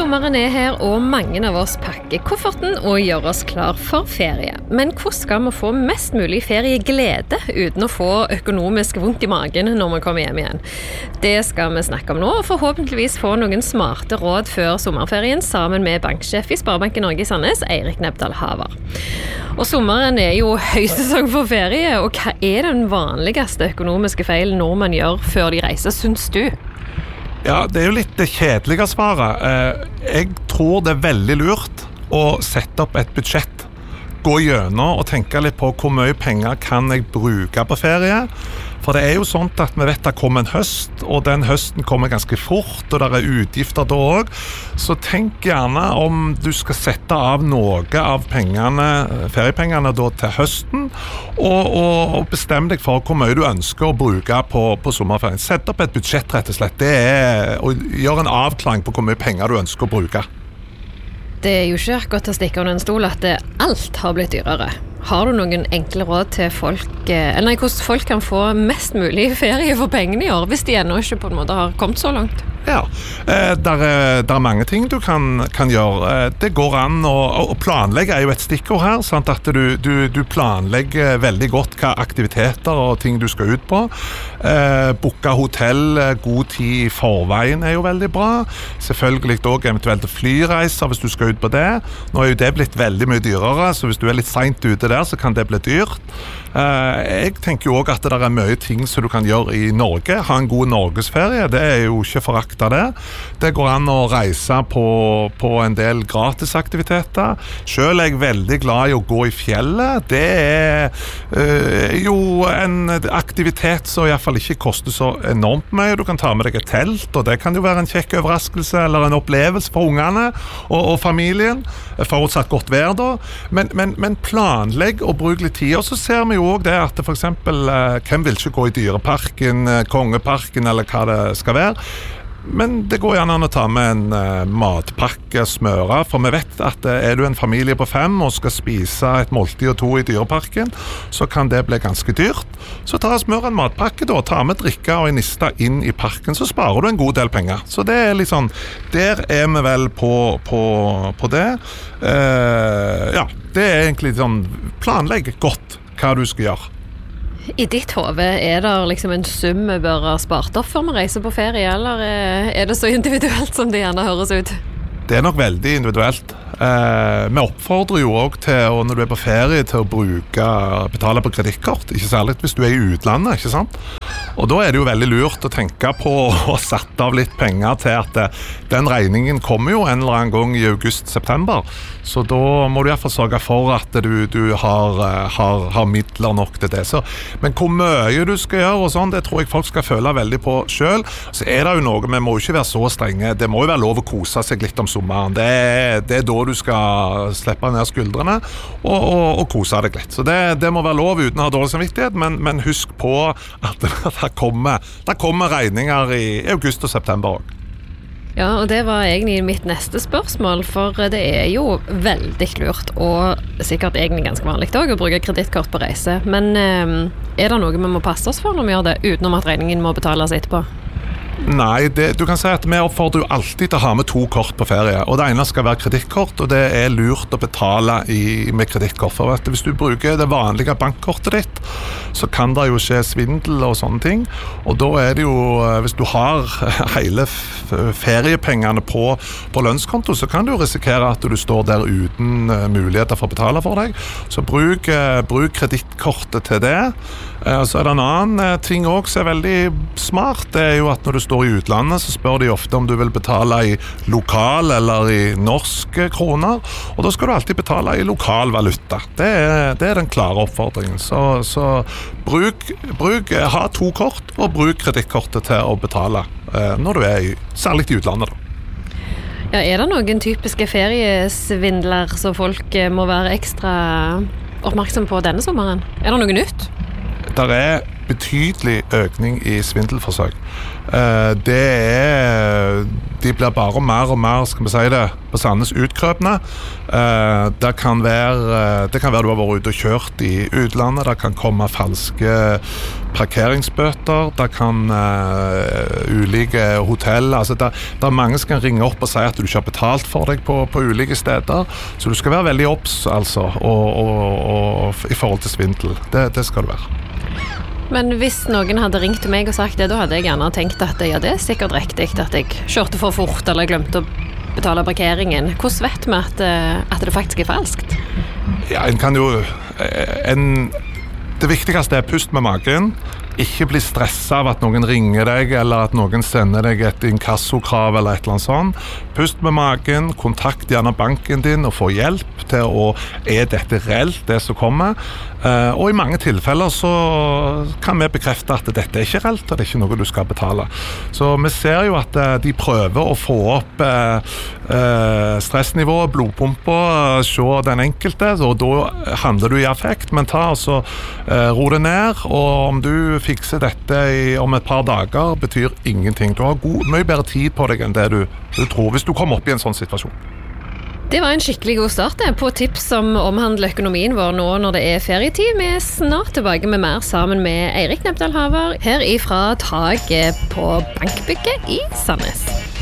Sommeren her, og mange av oss pakker kofferten og gjør oss klar for ferie. Men hvordan skal vi få mest mulig ferieglede uten å få økonomisk vondt i magen når vi kommer hjem igjen? Det skal vi snakke om nå, og forhåpentligvis få noen smarte råd før sommerferien sammen med banksjef i Sparebanken Norge i Sandnes, Eirik Nebdal Haver. Og sommeren er jo høysesong for ferie, og hva er den vanligste økonomiske feilen nordmenn gjør før de reiser, synes du? Ja, det er jo litt det kjedelige svaret. Jeg tror det er veldig lurt å sette opp et budsjett, gå gjennom og tenke litt på hvor mye penger kan jeg bruke på ferie. For det er jo sånn at vi vet det kommer en høst, og den høsten kommer ganske fort, og det er utgifter da også. Så tenk gjerne om du skal sette av noe av feriepengene da til høsten, og bestem deg for hvor mye du ønsker å bruke på sommerferien. Sett opp et budsjett rett og slett. Det er å gjøre en avklaring på hvor mye penger du ønsker å bruke. Det er jo ikke akkurat å stikke under en stol at alt har blitt dyrere. Har du noen enkle råd til hvordan folk kan få mest mulig ferie for pengene i år, hvis de ennå ikke på en måte har kommet så langt? Ja, der er mange ting du kan gjøre. Det går an å planlegge er jo et stikkord her, sant? At du planlegger veldig godt hva aktiviteter og ting du skal ut på. Booke hotell god tid i forveien er jo veldig bra. Selvfølgelig også eventuelt flyreiser hvis du skal ut på det. Nå er jo det blitt veldig mye dyrere, så hvis du er litt sent ute der, så kan det bli dyrt. Jeg tenker jo også at det er mye ting som du kan gjøre i Norge. Ha en god norgesferie, det er jo ikke forakt av det. Det går an å reise på en del gratisaktiviteter. Selv er jeg veldig glad i å gå i fjellet. Det er jo en aktivitet som i hvert fall ikke koster så enormt mye. Du kan ta med deg et telt, og det kan jo være en kjekk overraskelse eller en opplevelse for ungene og familien. Forutsatt godt vær da. Men planlegg og bruk litt tid. Og så ser vi jo også det at for eksempel, hvem vil ikke gå i dyreparken, kongeparken eller hva det skal være. Men det går gjerne an å ta med en matpakke smøre, for vi vet at er du en familie på 5 og skal spise et måltid og 2 i dyreparken, så kan det bli ganske dyrt. Så ta og smør en matpakke da, ta med drikke og en niste inn i parken, så sparer du en god del penger. Så det er litt sånn, der er vi vel på det. Ja, det er egentlig sånn, planlegg godt hva du skal gjøre. I ditt hode, er det liksom en sum vi bør ha spart opp før vi reiser på ferie, eller er det så individuelt som det gjerne høres ut? Det er nok veldig individuelt. Vi oppfordrer jo også til, når du er på ferie, til å betale på kredittkort, ikke særlig hvis du er i utlandet, ikke sant? Og da er det jo veldig lurt å tenke på å sette av litt penger til at den regningen kommer jo en eller annen gang i august-september. Så da må du i hvert fall sørge for at du har midler nok til det. Men hvor mye du skal gjøre og sånn, det tror jeg folk skal føle veldig på selv. Så er det jo noe, vi må jo ikke være så strenge. Det må jo være lov å kose seg litt om sommeren. Det er da du skal slippe ned skuldrene og kose deg litt. Så det må være lov uten å ha dårlig samvittighet, men husk på at det kommer regninger i august og september også. Ja, og det var egentlig mitt neste spørsmål, for det er jo veldig lurt, og sikkert egentlig ganske vanlig også, å bruke kredittkort på reise. Men er det noe vi må passe oss for når vi gjør det, utenom at regningen må betales etterpå? Nei, du kan si at vi oppfordrer jo alltid til å ha med 2 kort på ferie, og det ene skal være kredittkort, og det er lurt å betale med kredittkort, for at hvis du bruker det vanlige bankkortet ditt, så kan det jo skje svindel og sånne ting, og da er det jo, hvis du har hele feriepengene på lønnskonto, så kan du jo risikere at du står der uten muligheter for å betale for deg, så bruk kredittkortet til det. Så er det en annen ting også som er veldig smart, det er jo at når du står i utlandet, så spør de ofte om du vil betale i lokal eller i norske kroner, og da skal du alltid betale i lokal valuta. Det er den klare oppfordringen. Så ha 2 kort, og bruk kredittkortet til å betale når du er særlig i utlandet da. Ja, er det noen typiske feriesvindler som folk må være ekstra oppmerksom på denne sommeren? Er det noe nytt? Der er betydelig økning i svindelforsøk. Det er de blir bare mer og mer, skal vi si det, på Sandnes utkrøpende. Det kan være du har vært ute og kjørt i utlandet, det kan komme falske parkeringsbøter, det kan ulike hotell, altså det er mange som kan ringe opp og si at du ikke har betalt for deg på ulike steder, så du skal være veldig obs, altså, og i forhold til svindel. Det skal du være. Men hvis noen hadde ringt til meg og sagt det, da hadde jeg gjerne tenkt at ja, det er sikkert riktig at jeg kjørte for fort eller glemte å betale parkeringen. Hvordan vet vi at det faktisk er falskt? Ja, en kan jo... Det viktigste er pust med magen. Ikke bli stresset av at noen ringer deg, eller at noen sender deg et inkassokrav eller et eller annet sånt. Pust med magen, kontakt gjerne banken din og få hjelp til dette reelt, det som kommer. Og i mange tilfeller så kan vi bekrefte at dette er ikke reelt, og det er ikke noe du skal betale. Så vi ser jo at de prøver å få opp stressnivået, blodpumpa, se den enkelte, og da handler du i affekt, men ro det ned, og om du fikser dette om et par dager, betyr ingenting. Du har mye bedre tid på deg enn det du tror, hvis du kommer opp i en sånn situasjon. Det var en skikkelig god start på tips som omhandler økonomien vår nå når det er ferietid. Vi er snart tilbake med mer sammen med Eirik Nepdal Haver her ifra taket på Bankbygget i Sandnes.